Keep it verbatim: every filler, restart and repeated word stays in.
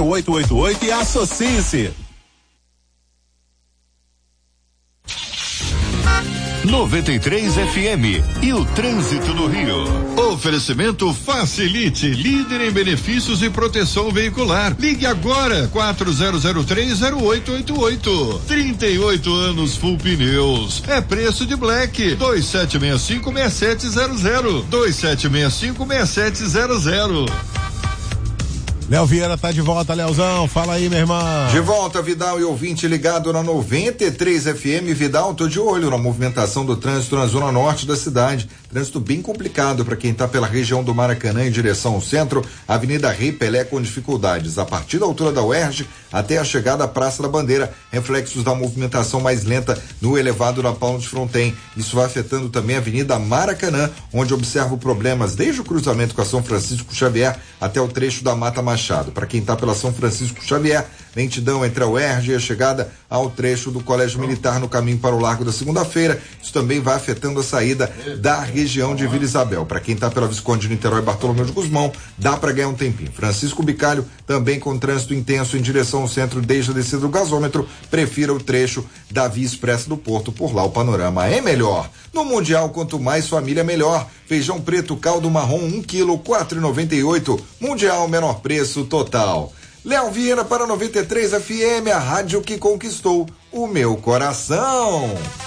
oito oito oito e associe-se. noventa e três F M e o trânsito no Rio. Oferecimento Facilite, líder em benefícios e proteção veicular. Ligue agora quatro zero zero três zero oito oito oito. trinta e oito anos Full Pneus. É preço de Black. dois sete seis cinco seis sete zero zero. dois sete seis cinco seis sete zero zero. Léo Vieira tá de volta, Leozão, fala aí, meu irmão. De volta, Vidal e ouvinte ligado na noventa e três F M. Vidal, tô de olho na movimentação do trânsito na zona norte da cidade. Trânsito bem complicado para quem tá pela região do Maracanã em direção ao centro, Avenida Rei Pelé com dificuldades. A partir da altura da U E R J até a chegada à Praça da Bandeira, reflexos da movimentação mais lenta no elevado na Paulo de Fronten. Isso vai afetando também a Avenida Maracanã, onde observo problemas desde o cruzamento com a São Francisco Xavier até o trecho da Mata Machado. Para quem está pela São Francisco Xavier, lentidão entre a U E R J e a chegada ao trecho do Colégio Militar no caminho para o Largo da Segunda-feira. Isso também vai afetando a saída da região de Vila Isabel. Para quem está pela Visconde de Niterói Bartolomeu de Guzmão, dá para ganhar um tempinho. Francisco Bicalho também com trânsito intenso em direção ao centro desde a descida do gasômetro. Prefira o trecho da Via Expressa do Porto, por lá o panorama é melhor. No Mundial, quanto mais família, melhor. Feijão preto, caldo marrom, um quilo, quatro e noventa e oito. Mundial, menor preço total. Léo Vieira para noventa e três F M, a rádio que conquistou o meu coração.